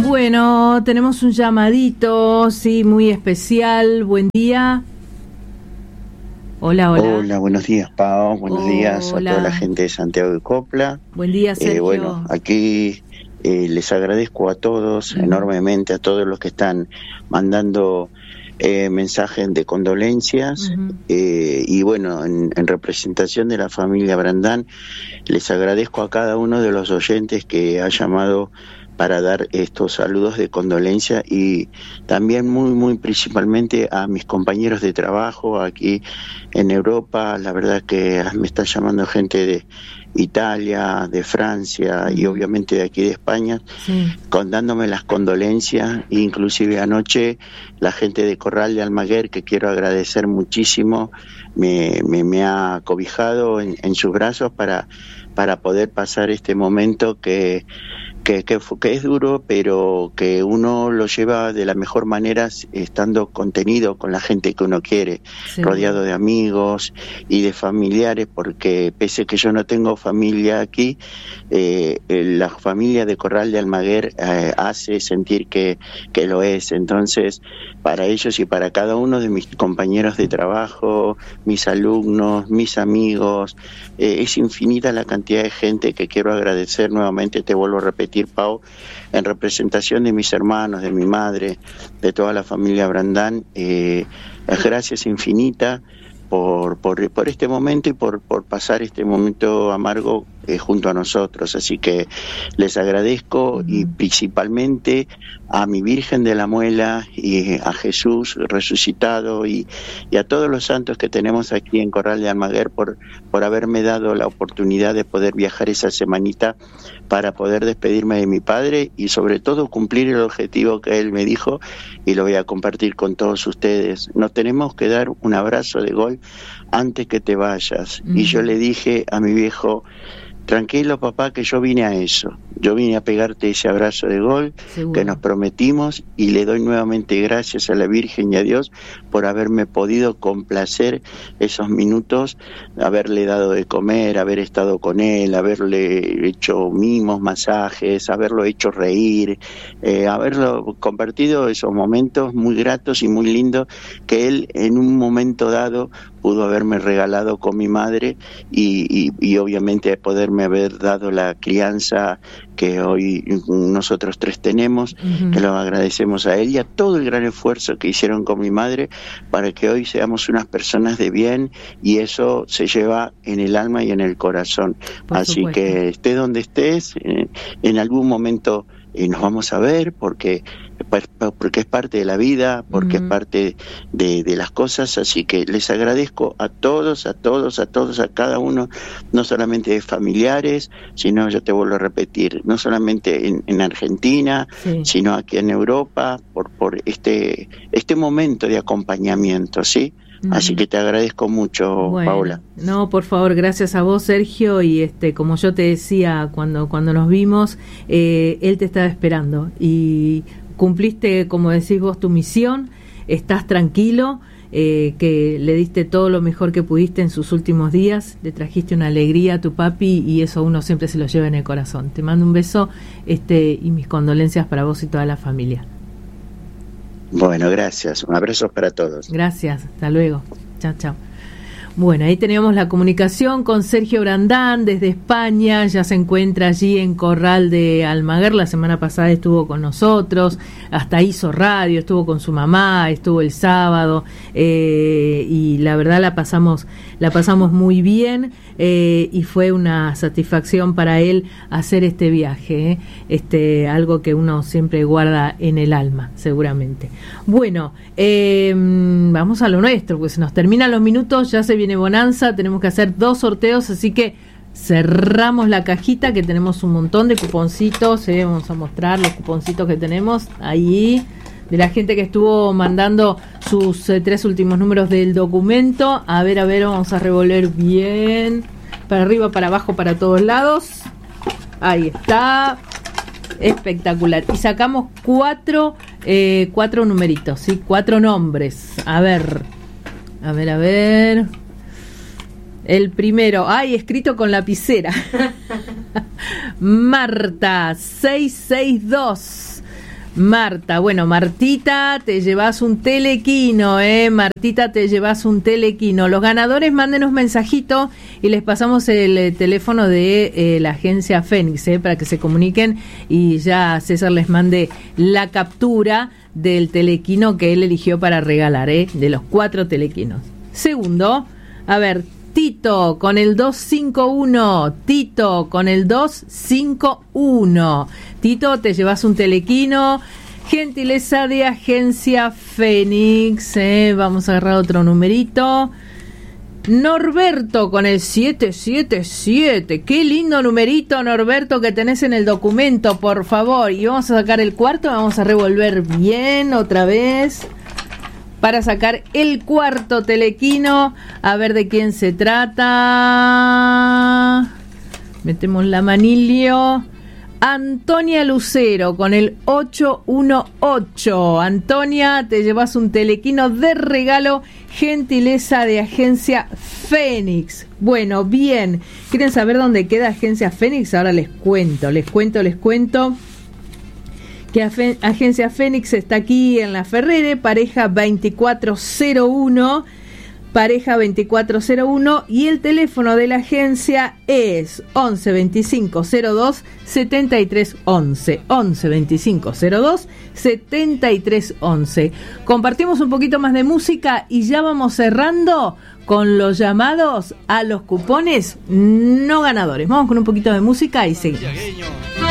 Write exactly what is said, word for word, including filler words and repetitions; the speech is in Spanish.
Bueno, tenemos un llamadito, sí, muy especial. Buen día. Hola, hola. Hola, buenos días, Pao. Buenos Hola. días a toda la gente de Santiago de Copla. Buen día, Sergio. Eh, bueno, aquí eh, les agradezco a todos uh-huh. enormemente, a todos los que están mandando eh, mensajes de condolencias. Uh-huh. eh, y bueno, en, en representación de la familia Brandán, les agradezco a cada uno de los oyentes que ha llamado para dar estos saludos de condolencia, y también muy, muy principalmente a mis compañeros de trabajo aquí en Europa. La verdad que me está llamando gente de Italia, de Francia y obviamente de aquí de España, sí, con, dándome las condolencias. Inclusive anoche la gente de Corral de Almaguer, que quiero agradecer muchísimo, me, me, me ha cobijado en, en sus brazos para, para poder pasar este momento que Que, que, que es duro, pero que uno lo lleva de la mejor manera estando contenido con la gente que uno quiere, sí, rodeado de amigos y de familiares, porque pese que yo no tengo familia aquí, eh, la familia de Corral de Almaguer eh, hace sentir que, que lo es. Entonces, para ellos y para cada uno de mis compañeros de trabajo, mis alumnos, mis amigos, eh, es infinita la cantidad de gente que quiero agradecer nuevamente. Te vuelvo a repetir, Pau, en representación de mis hermanos, de mi madre, de toda la familia Brandán, eh, gracias infinita por, por, por este momento y por, por pasar este momento amargo eh, junto a nosotros. Así que les agradezco, uh-huh. y principalmente a mi Virgen de la Muela y a Jesús resucitado y, y a todos los santos que tenemos aquí en Corral de Almaguer por, por haberme dado la oportunidad de poder viajar esa semanita para poder despedirme de mi padre y sobre todo cumplir el objetivo que él me dijo, y lo voy a compartir con todos ustedes. Nos tenemos que dar un abrazo de gol antes que te vayas. Uh-huh. Y yo le dije a mi viejo: tranquilo, papá, que yo vine a eso. Yo vine a pegarte ese abrazo de gol. Seguro. Que nos prometimos, y le doy nuevamente gracias a la Virgen y a Dios por haberme podido complacer esos minutos, haberle dado de comer, haber estado con él, haberle hecho mimos, masajes, haberlo hecho reír, eh, haberlo compartido esos momentos muy gratos y muy lindos que él en un momento dado pudo haberme regalado con mi madre, y, y, y obviamente poderme haber dado la crianza que hoy nosotros tres tenemos, uh-huh. que lo agradecemos a él y a todo el gran esfuerzo que hicieron con mi madre para que hoy seamos unas personas de bien, y eso se lleva en el alma y en el corazón. Por Así supuesto. Que estés donde estés, eh, en algún momento eh, nos vamos a ver, porque porque es parte de la vida, porque uh-huh. es parte de, de las cosas. Así que les agradezco a todos, a todos, a todos, a cada uno, no solamente de familiares, sino, yo te vuelvo a repetir, no solamente en, en Argentina, sí. sino aquí en Europa, por, por este, este momento de acompañamiento, ¿sí? Uh-huh. Así que te agradezco mucho, bueno, Paula. No, por favor, gracias a vos, Sergio, y este, como yo te decía cuando, cuando nos vimos, eh, él te estaba esperando, y cumpliste, como decís vos, tu misión. Estás tranquilo, eh, que le diste todo lo mejor que pudiste en sus últimos días, le trajiste una alegría a tu papi, y eso uno siempre se lo lleva en el corazón. Te mando un beso, este, y mis condolencias para vos y toda la familia. Bueno, gracias. Un abrazo para todos. Gracias, hasta luego. Chao, chao. Bueno, ahí teníamos la comunicación con Sergio Brandán desde España. Ya se encuentra allí en Corral de Almaguer. La semana pasada estuvo con nosotros, hasta hizo radio, estuvo con su mamá, estuvo el sábado, eh, y la verdad la pasamos la pasamos muy bien, eh, y fue una satisfacción para él hacer este viaje, eh, este algo que uno siempre guarda en el alma, seguramente. Bueno, eh, vamos a lo nuestro, pues se nos terminan los minutos, ya se viene bonanza, tenemos que hacer dos sorteos, así que cerramos la cajita, que tenemos un montón de cuponcitos, eh, vamos a mostrar los cuponcitos que tenemos ahí, de la gente que estuvo mandando sus eh, tres últimos números del documento. A ver, a ver, vamos a revolver bien, para arriba, para abajo, para todos lados. Ahí está, espectacular. Y sacamos cuatro, eh, cuatro numeritos, ¿sí? Cuatro nombres. A ver, a ver, a ver. El primero, ay, escrito con lapicera. Marta, seiscientos sesenta y dos. Marta, bueno, Martita, te llevas un telequino, eh, Martita, te llevas un telequino. Los ganadores, mándenos un mensajito y les pasamos el eh, teléfono de eh, la agencia Fénix, eh, para que se comuniquen y ya César les mande la captura del telequino que él eligió para regalar, eh, de los cuatro telequinos. Segundo, a ver, Tito con el dos cinco uno, Tito con el dos cinco uno. Tito, te llevas un telequino, gentileza de agencia Fénix, eh. Vamos a agarrar otro numerito. Norberto con el siete siete siete, qué lindo numerito, Norberto, que tenés en el documento, por favor. Y vamos a sacar el cuarto, vamos a revolver bien otra vez para sacar el cuarto telequino, a ver de quién se trata. Metemos la manilio. Antonia Lucero con el ocho uno ocho. Antonia, te llevas un telequino de regalo, gentileza de agencia Fénix. Bueno, bien. ¿Quieren saber dónde queda agencia Fénix? Ahora les cuento, les cuento, les cuento. Que Agencia Fénix está aquí en La Ferrere, pareja veinticuatro cero uno, pareja veinticuatro cero uno, y el teléfono de la agencia es once veinticinco cero dos setenta y tres once, once veinticinco cero dos setenta y tres once. Compartimos un poquito más de música y ya vamos cerrando con los llamados a los cupones no ganadores. Vamos con un poquito de música y seguimos.